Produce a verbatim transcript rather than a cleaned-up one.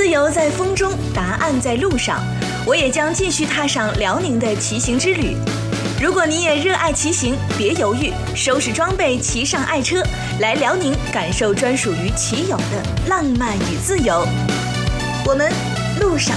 自由在风中，答案在路上。我也将继续踏上辽宁的骑行之旅。如果你也热爱骑行，别犹豫，收拾装备，骑上爱车，来辽宁感受专属于骑友的浪漫与自由。我们路上